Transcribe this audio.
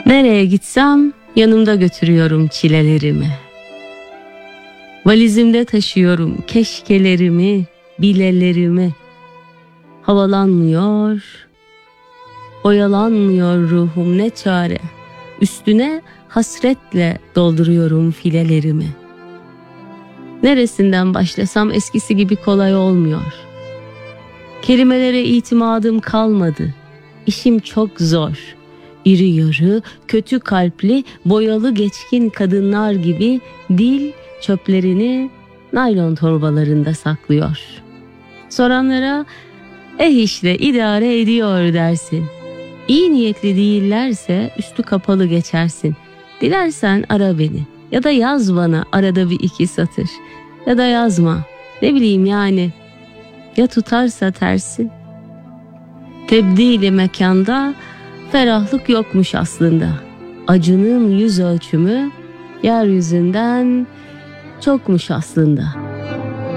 Nereye gitsem yanımda götürüyorum çilelerimi. Valizimde taşıyorum keşkelerimi, bilelerimi. Havalanmıyor, oyalanmıyor ruhum ne çare. Üstüne hasretle dolduruyorum filelerimi. Neresinden başlasam eskisi gibi kolay olmuyor. Kelimelere itimadım kalmadı. İşim çok zor. İri yarı, kötü kalpli, boyalı geçkin kadınlar gibi dil çöplerini naylon torbalarında saklıyor. Soranlara işte idare ediyor dersin. İyi niyetli değillerse üstü kapalı geçersin. Dilersen ara beni ya da yaz bana arada bir iki satır. Ya da yazma, ne bileyim yani, ya tutarsa tersin. Tebdili mekanda ferahlık yokmuş aslında. Acının yüz ölçümü yeryüzünden çokmuş aslında.